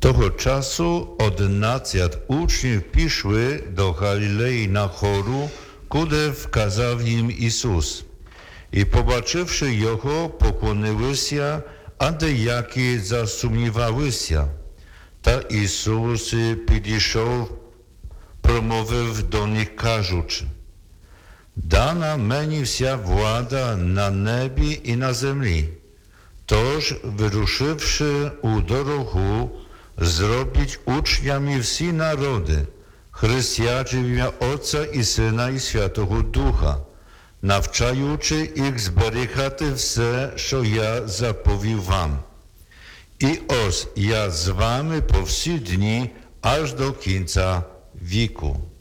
Того часу одинадцять учнів пішли до Галілеї на гору, куди вказав їм Ісус. І, побачивши його, поклонилися, а деякі засумнівалися. Та Ісус підійшов, промовив до них, кажучи: «Дана мені вся влада на небі і на землі. Тож, вирушивши у дорогу, зробіть учнями всі народи, хрестячи в ім'я Отця і Сина і Святого Духа, навчаючи їх зберігати все, що я заповів вам. І ось я з вами по всі дні аж до кінця віку».